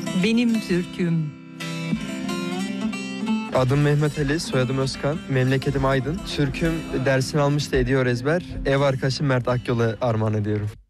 Benim türküm. Adım Mehmet Ali, soyadım Özkan, memleketim Aydın. Türküm dersini almıştı, ediyor ezber. Ev arkadaşım Mert Akyol'a armağan ediyorum.